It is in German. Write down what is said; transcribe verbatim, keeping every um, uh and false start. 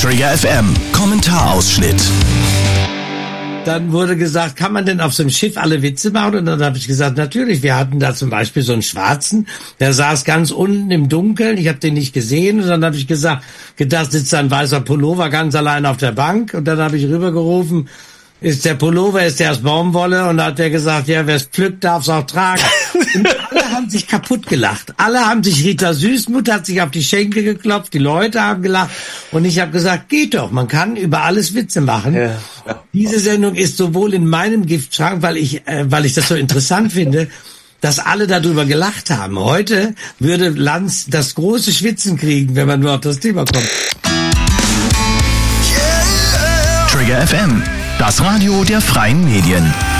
Trigger F M, Kommentarausschnitt. Dann wurde gesagt, kann man denn auf so einem Schiff alle Witze machen? Und dann habe ich gesagt, natürlich. Wir hatten da zum Beispiel so einen Schwarzen, der saß ganz unten im Dunkeln. Ich habe den nicht gesehen. Und dann habe ich gesagt, gedacht, sitzt da ein weißer Pullover ganz allein auf der Bank. Und dann habe ich rübergerufen, ist der Pullover, ist der aus Baumwolle? Und da hat der gesagt, ja, wer es pflückt, darf es auch tragen. Und alle haben sich kaputt gelacht. Alle haben sich, Rita Süßmuth hat sich auf die Schenkel geklopft, die Leute haben gelacht. Und ich habe gesagt, geht doch, man kann über alles Witze machen. Ja. Diese Sendung ist sowohl in meinem Giftschrank, weil ich, äh, weil ich das so interessant finde, dass alle darüber gelacht haben. Heute würde Lanz das große Schwitzen kriegen, wenn man nur auf das Thema kommt. Trigger F M, das Radio der freien Medien.